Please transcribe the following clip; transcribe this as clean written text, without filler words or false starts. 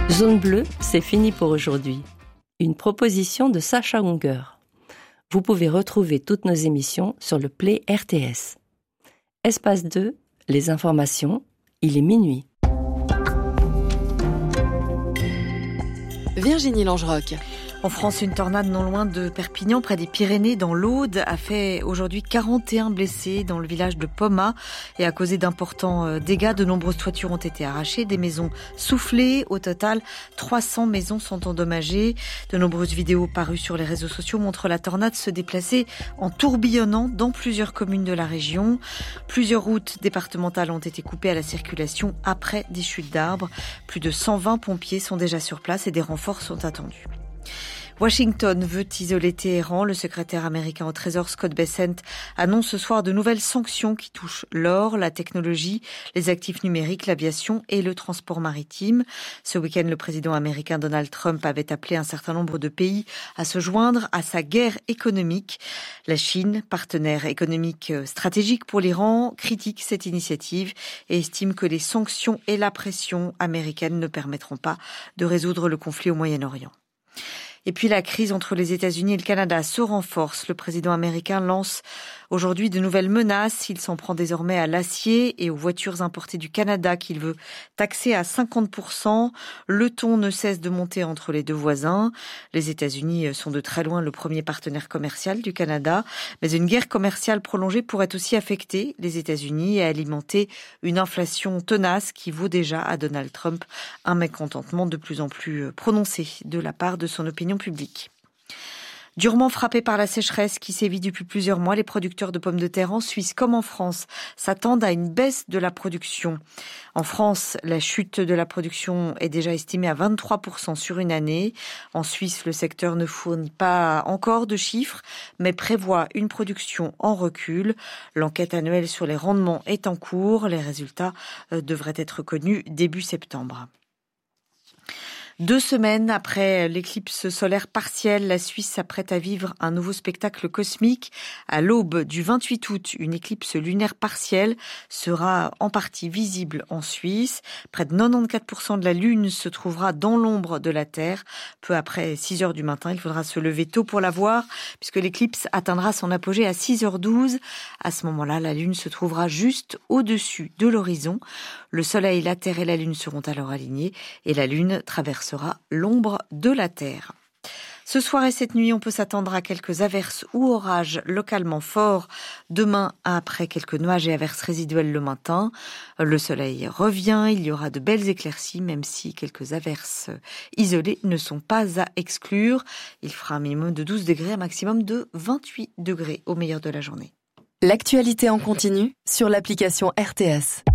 Zone bleue, c'est fini pour aujourd'hui. Une proposition de Sacha Unger. Vous pouvez retrouver toutes nos émissions sur le Play RTS. Espace 2, les informations, il est minuit. Virginie Langeroc. En France, une tornade non loin de Perpignan, près des Pyrénées, dans l'Aude, a fait aujourd'hui 41 blessés dans le village de Pomma et a causé d'importants dégâts. De nombreuses toitures ont été arrachées, des maisons soufflées. Au total, 300 maisons sont endommagées. De nombreuses vidéos parues sur les réseaux sociaux montrent la tornade se déplacer en tourbillonnant dans plusieurs communes de la région. Plusieurs routes départementales ont été coupées à la circulation après des chutes d'arbres. Plus de 120 pompiers sont déjà sur place et des renforts sont attendus. Washington veut isoler Téhéran. Le secrétaire américain au Trésor Scott Bessent annonce ce soir de nouvelles sanctions qui touchent l'or, la technologie, les actifs numériques, l'aviation et le transport maritime. Ce week-end, le président américain Donald Trump avait appelé un certain nombre de pays à se joindre à sa guerre économique. La Chine, partenaire économique stratégique pour l'Iran, critique cette initiative et estime que les sanctions et la pression américaine ne permettront pas de résoudre le conflit au Moyen-Orient. Et puis la crise entre les États-Unis et le Canada se renforce. Le président américain lance aujourd'hui de nouvelles menaces. Il s'en prend désormais à l'acier et aux voitures importées du Canada qu'il veut taxer à 50%. Le ton ne cesse de monter entre les deux voisins. Les États-Unis sont de très loin le premier partenaire commercial du Canada. Mais une guerre commerciale prolongée pourrait aussi affecter les États-Unis et alimenter une inflation tenace qui vaut déjà à Donald Trump un mécontentement de plus en plus prononcé de la part de son opinion publique. Durement frappés par la sécheresse qui sévit depuis plusieurs mois, les producteurs de pommes de terre en Suisse comme en France s'attendent à une baisse de la production. En France, la chute de la production est déjà estimée à 23% sur une année. En Suisse, le secteur ne fournit pas encore de chiffres, mais prévoit une production en recul. L'enquête annuelle sur les rendements est en cours. Les résultats devraient être connus début septembre. 2 semaines après l'éclipse solaire partielle, la Suisse s'apprête à vivre un nouveau spectacle cosmique. À l'aube du 28 août, une éclipse lunaire partielle sera en partie visible en Suisse. Près de 94% de la Lune se trouvera dans l'ombre de la Terre. Peu après 6 heures du matin, il faudra se lever tôt pour la voir, puisque l'éclipse atteindra son apogée à 6h12. À ce moment-là, la Lune se trouvera juste au-dessus de l'horizon. Le Soleil, la Terre et la Lune seront alors alignés et la Lune traversera l'ombre de la Terre. Ce soir et cette nuit, on peut s'attendre à quelques averses ou orages localement forts. Demain, après quelques nuages et averses résiduelles le matin, le soleil revient. Il y aura de belles éclaircies, même si quelques averses isolées ne sont pas à exclure. Il fera un minimum de 12 degrés, un maximum de 28 degrés au meilleur de la journée. L'actualité en continu sur l'application RTS.